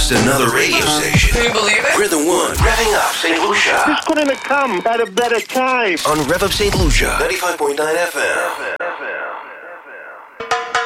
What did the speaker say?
just another radio station. Can you believe it? We're the one revving up St. Lucia. This couldn't have come at a better time. On Rev Up St. Lucia, 95.9 FM.